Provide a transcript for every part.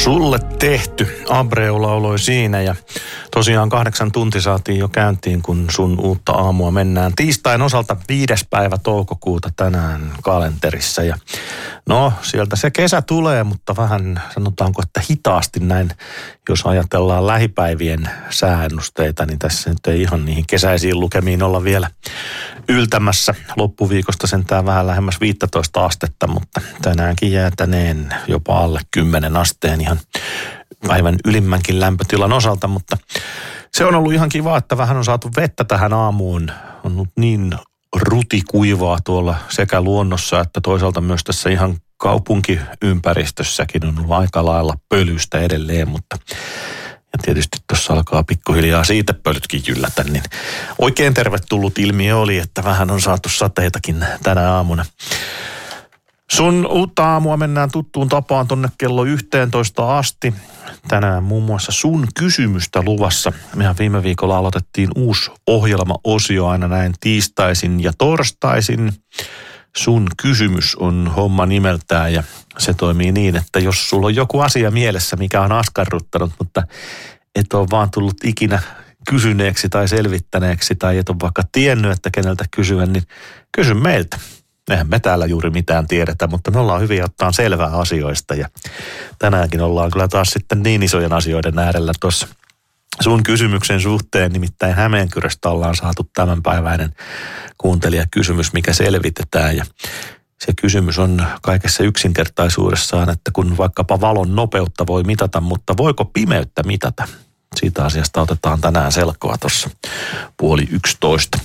Sulle tehty, Abreu lauloi siinä ja tosiaan 8 tuntia saatiin jo käyntiin, kun sun uutta aamua mennään tiistain osalta 5. päivä toukokuuta tänään kalenterissa. Ja no, sieltä se kesä tulee, mutta vähän sanotaanko, että hitaasti näin, jos ajatellaan lähipäivien sääennusteita, niin tässä nyt ei ihan niihin kesäisiin lukemiin olla vielä yltämässä. Loppuviikosta sentään vähän lähemmäs 15 astetta, mutta tänäänkin jäätäneen jopa alle 10 asteen ihan päivän ylimmänkin lämpötilan osalta, mutta se on ollut ihan kiva, että vähän on saatu vettä tähän aamuun. On ollut niin rutikuivaa tuolla sekä luonnossa että toisaalta myös tässä ihan kaupunkiympäristössäkin on ollut aika lailla pölystä edelleen, mutta ja tietysti tuossa alkaa pikkuhiljaa siitepölytkin jyllätä, niin oikein tervetullut ilmiö oli, että vähän on saatu sateitakin tänä aamuna. Sun uutta aamua mennään tuttuun tapaan tonne kello 11 asti. Tänään muun muassa sun kysymystä luvassa. Mehän viime viikolla aloitettiin uusi ohjelmaosio aina näin tiistaisin ja torstaisin. Sun kysymys on homma nimeltään ja se toimii niin, että jos sulla on joku asia mielessä, mikä on askarruttanut, mutta et ole vaan tullut ikinä kysyneeksi tai selvittäneeksi tai et ole vaikka tiennyt, että keneltä kysyä, niin kysy meiltä. Eihän me täällä juuri mitään tiedetä, mutta me ollaan hyviä ottaa selvää asioista ja tänäänkin ollaan kyllä taas sitten niin isojen asioiden äärellä tuossa sun kysymyksen suhteen, nimittäin Hämeenkyröstä ollaan saatu tämänpäiväinen kuuntelijakysymys, mikä selvitetään ja se kysymys on kaikessa yksinkertaisuudessaan, että kun vaikkapa valon nopeutta voi mitata, mutta voiko pimeyttä mitata? Siitä asiasta otetaan tänään selkoa tuossa 10:30.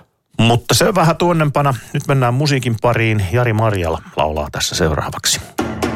Mutta se vähän tuonnempana. Nyt mennään musiikin pariin. Jari Marjala laulaa tässä seuraavaksi.